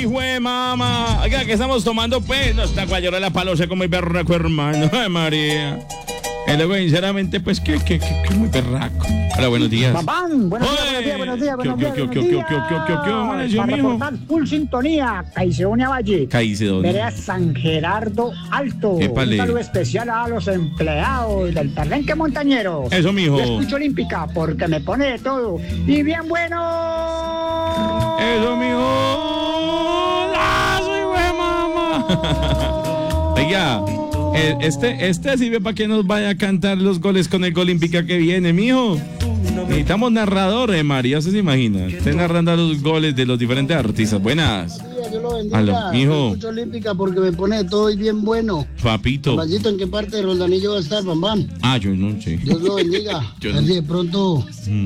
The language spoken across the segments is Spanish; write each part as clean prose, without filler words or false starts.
hijo de mamá. Oiga, que estamos tomando pues. No está guayarola palo seco muy berraco, hermano. Ay, María. Y luego, sinceramente, pues, que muy berraco. Hola, buenos días. Papán, buenos días. ¿Qué amaneció, Para mijo? reportar full sintonía, Caicedonia Valle. Caicedonia. Vereda San Gerardo Alto. Épale. Un saludo especial a los empleados del Perrenque Montañero. Eso, mijo. Yo escucho Olímpica porque me pone de todo. Y bien bueno. Eso, mijo. ¡Ah, soy güey, mamá! Oiga, este sirve para que nos vaya a cantar los goles con el Olímpica que viene, mijo. Necesitamos narradores, María, ¿usted se imagina? Usted narrando los goles de los diferentes artistas. Buenas. Dios lo bendiga. Aló, mijo. Yo escucho Olímpica porque me pone todo y bien bueno. Papito. Caballito, ¿en qué parte de Roldanillo va a estar, Bambam? Ah, yo no sé. Dios lo bendiga. Yo A ver no. si de pronto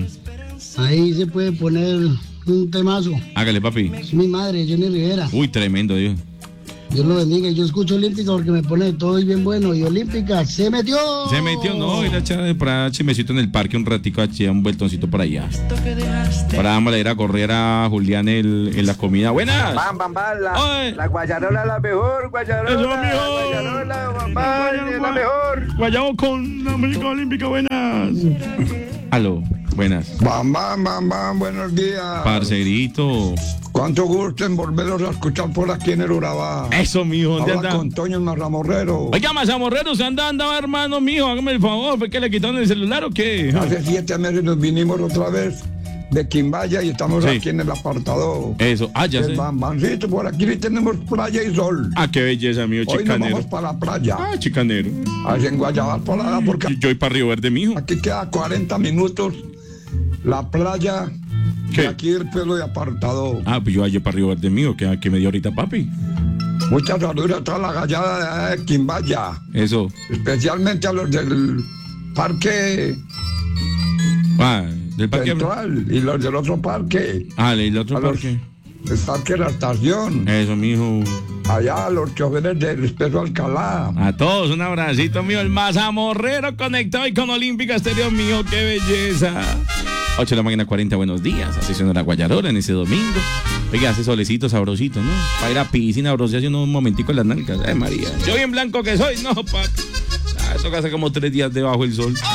ahí se puede poner un temazo. Hágale, papi. Es mi madre, Jenny Rivera. Uy, tremendo, Dios. Dios lo bendiga. Yo escucho Olímpica porque me pone todo y bien bueno. Y Olímpica se metió. Se metió, no, ir a echar para chimecito en el parque un ratico, a echar un vueltoncito por allá. Para vamos a ir a correr a Julián en la comida. Buenas. Bam, Ay. la guayarola es la mejor, guayarola. Eso, mijo. Guayarola, bam, es la mejor. Guayabo con la América Olímpica, buenas. Aló, buenas. Bam, buenos días. Parcerito. Cuánto gusto en volverlos a escuchar por aquí en el Urabá. Eso, mijo, ¿dónde Habla anda? con Toño Mazamorrero. Oiga, Mazamorrero, ¿se andaba, hermano mío? Hágame el favor, ¿fue que le quitaron el celular o qué? Hace 7 meses nos vinimos otra vez de Quimbaya y estamos Sí. aquí en el apartado. Eso, ya El sé. Bambancito, por aquí tenemos playa y sol. Ah, qué belleza, mío, Hoy nos chicanero. vamos para la playa. Ah, chicanero. Allá en Guayabal por allá, porque Yo voy para Río Verde, mijo. aquí queda 40 minutos la playa. ¿Qué? De aquí el pelo de apartado. Ah, pues yo allá para Río Verde, mío, que me dio ahorita, papi. Muchas saludos a toda la gallada de allá de Quimbaya. Eso. Especialmente a los del parque Ah, del parque. central y los del otro parque. Ah, el otro A los- parque. El parque de la estación. Eso, mijo. Allá los choferes del Espeso Alcalá. A todos, un abracito, mío. El Mazamorrero conectado y con Olímpica Estéreo, mío. ¡Qué belleza! 8 de la mañana, 40, buenos días. Así suena la guayarola en ese domingo. Oiga, hace solecito sabrosito, ¿no? Para ir a piscina, broncearse un momentico en las nalgas. Ay, María. Yo bien blanco que soy, no, papi. Ah, eso que hace como 3 días debajo del sol.